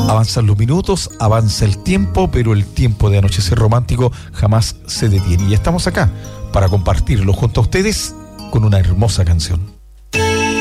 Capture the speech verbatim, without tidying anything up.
Avanzan los minutos, avanza el tiempo, pero el tiempo de Anochecer Romántico jamás se detiene. Y estamos acá para compartirlo junto a ustedes con una hermosa canción.